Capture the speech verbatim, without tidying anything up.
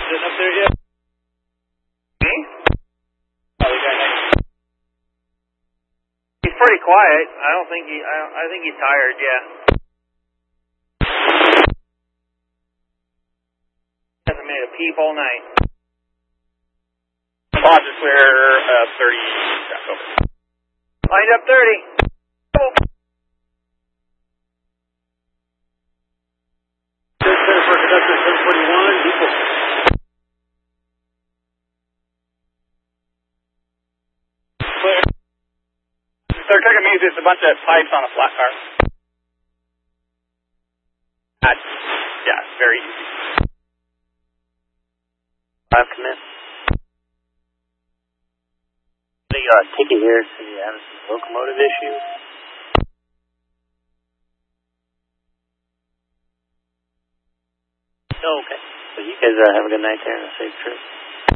sitting up there yet? Me? Oh, the guy next. He's pretty quiet. I don't think he. I, don't, I think he's tired. Yeah. Hasn't made a peep all night. Boss is clear. Uh, thirty. Back over. Lined up thirty. Oh. Center for conductor seven forty-one. Equal. Clear. They're taking me. There's a bunch of pipes on a flat car. That's, yeah, very easy. Five commit. The uh, ticket here says you have some locomotive issues. Oh, okay. So you guys uh, have a good night there and a safe trip.